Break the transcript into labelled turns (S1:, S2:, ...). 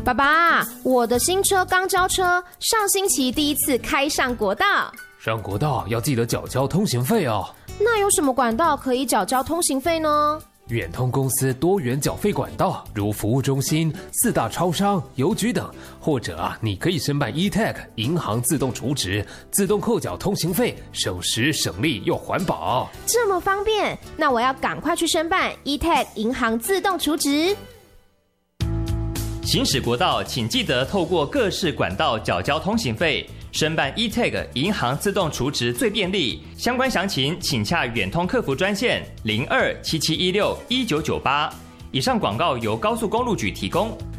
S1: 爸爸，我的新车刚交车，上星期第一次开上国道。
S2: 上国道要记得缴交通行费哦。
S1: 那有什么管道可以缴交通行费呢？
S2: 远通公司多元缴费管道，如服务中心、4大超商、邮局等，或者你可以申办 eTag 银行自动储值，自动扣缴通行费，省时省力又环保。
S1: 这么方便，那我要赶快去申办 eTag 银行自动储值。
S3: 行驶国道，请记得透过各式管道缴交通行费。申办 eTag 银行自动储值最便利，相关详情请洽远通客服专线0277161998。以上广告由高速公路局提供。